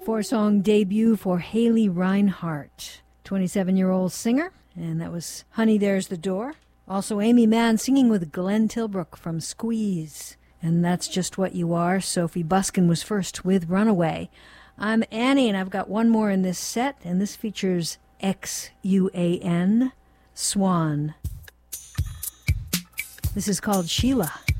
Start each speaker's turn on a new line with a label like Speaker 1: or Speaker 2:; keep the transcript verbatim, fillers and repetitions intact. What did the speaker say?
Speaker 1: Four-song debut for Haley Reinhart, twenty-seven-year-old singer, and that was Honey, There's the Door. Also Amy Mann singing with Glenn Tilbrook from Squeeze, and That's Just What You Are. Sophie Buskin was first with Runaway. I'm Annie, and I've got one more in this set, and this features X U A N, Swan. This is called Sheila.